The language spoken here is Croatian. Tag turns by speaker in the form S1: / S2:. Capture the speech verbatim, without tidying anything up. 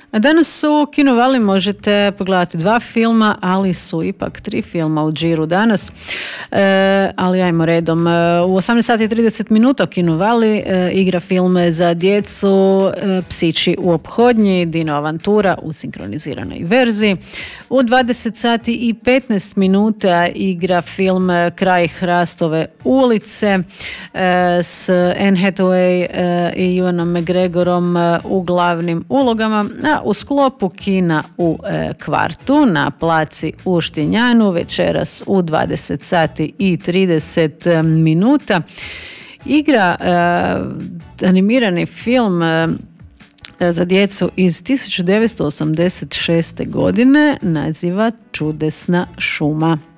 S1: A danas u Kinovali možete pogledati dva filma, ali su ipak tri filma u džiru danas. E, ali ajmo redom. U osamnaest sati i trideset minuta u Kinovali e, igra film za djecu e, Psići u ophodnji, Dino Avantura u sinkroniziranoj verziji. U dvadeset sati i petnaest minuta igra film Kraj Hrastove ulice e, s Anne Hathaway e, i Ewanom McGregorom e, u glavnim ulogama. A u sklopu kina u e, Kvartu na placi u Štinjanu večeras u dvadeset sati i trideset minuta igra e, animirani film e, za djecu iz tisuću devetsto osamdeset šeste godine, naziva Čudesna šuma.